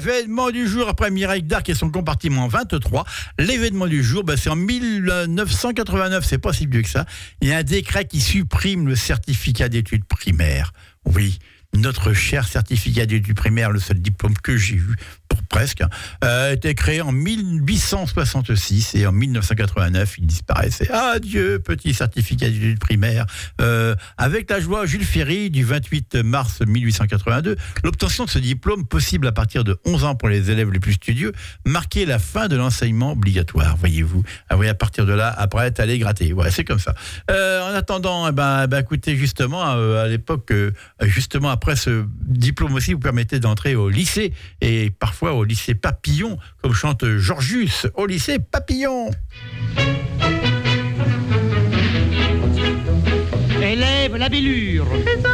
L'événement du jour, après Mireille Darc et son compartiment 23, l'événement du jour, c'est en 1989, c'est pas si vieux que ça. Il y a un décret qui supprime le certificat d'études primaires. Oui, notre cher certificat d'études primaires, le seul diplôme que j'ai eu, pour presque, a été créé en 1866 et en 1989, il disparaissait. Adieu, petit certificat d'études primaires. Avec la joie, Jules Ferry, du 28 mars 1882, l'obtention de ce diplôme, possible à partir de 11 ans pour les élèves les plus studieux, marquait la fin de l'enseignement obligatoire, voyez-vous. Ah oui, à partir de là, après, t'allais gratter. Ouais, c'est comme ça. En attendant, écoutez, justement, à l'époque, justement, après ce diplôme aussi, vous permettez d'entrer au lycée, et parfois au lycée Papillon, comme chante Georgius, au lycée Papillon. Élève la bellure.